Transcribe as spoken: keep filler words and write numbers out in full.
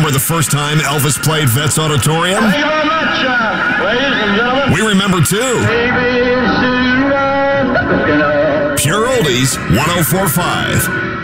remember the first time Elvis played Vets Auditorium? Thank you very much, uh, ladies and gentlemen. We remember too. A B C, uh, Pure Oldies, one oh four point five.